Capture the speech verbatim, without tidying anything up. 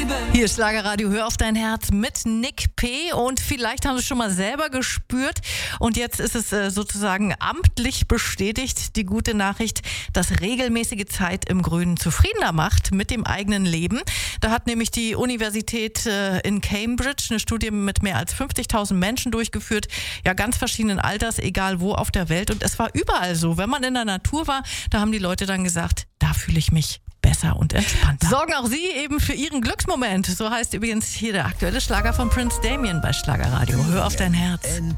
Hier ist Schlagerradio, hör auf dein Herz mit Nick P. Und vielleicht haben Sie es schon mal selber gespürt. Und jetzt ist es äh, sozusagen amtlich bestätigt, die gute Nachricht, dass regelmäßige Zeit im Grünen zufriedener macht mit dem eigenen Leben. Da hat nämlich die Universität äh, in Cambridge eine Studie mit mehr als fünfzigtausend Menschen durchgeführt. Ja, ganz verschiedenen Alters, egal wo auf der Welt. Und es war überall so. Wenn man in der Natur war, da haben die Leute dann gesagt, da fühle ich mich besser und entspannter. Sorgen auch Sie eben für Ihren Glücksmoment. So heißt übrigens hier der aktuelle Schlager von Prince Damien bei Schlagerradio. Hör auf dein Herz.